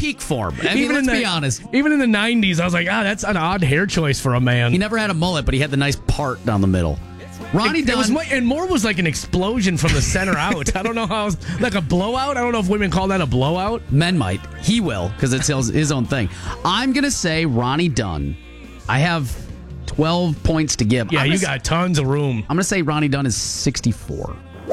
peak form. I mean, let's be honest. Even in the 90s, I was like, that's an odd hair choice for a man. He never had a mullet, but he had the nice part down the middle. Ronnie Dunn. And more was like an explosion from the center out. I don't know how, like a blowout. I don't know if women call that a blowout. Men might. He will, because it's his own thing. I'm going to say Ronnie Dunn. I have 12 points to give. Yeah, you got tons of room. I'm going to say Ronnie Dunn is 64.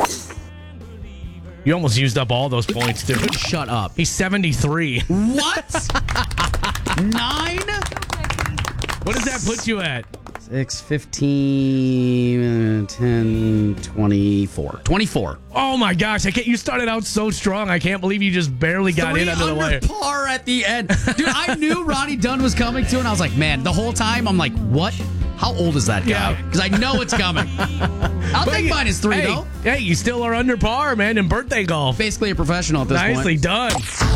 You almost used up all those points, dude. Shut up. He's 73. What? 9? What does that put you at? 6, 15, 10, 24. 24. Oh my gosh, you started out so strong. I can't believe you just barely got in under the wire. Par at the end. Dude, I knew Ronnie Dunn was coming too, and I was like, man, the whole time I'm like, what? How old is that guy? Because I know it's coming. I'll take -3, though. Hey, you still are under par, man, in birthday golf. Basically a professional at this point. Nicely done.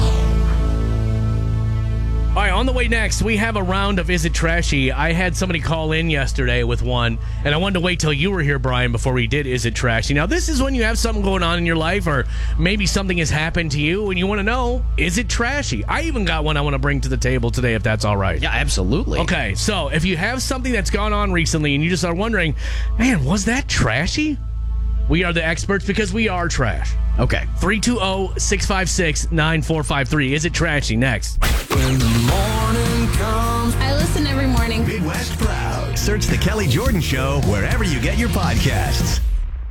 All right, on the way next, we have a round of Is It Trashy? I had somebody call in yesterday with one, and I wanted to wait till you were here, Brian, before we did Is It Trashy? Now, this is when you have something going on in your life, or maybe something has happened to you, and you want to know, is it trashy? I even got one I want to bring to the table today, if that's all right. Yeah, absolutely. Okay, so if you have something that's gone on recently, and you just are wondering, man, was that trashy? We are the experts because we are trash. Okay. 320-656-9453. Is it trashy? Next. When the morning comes, I listen every morning. Midwest Proud. Search The Kelly Jordan Show wherever you get your podcasts.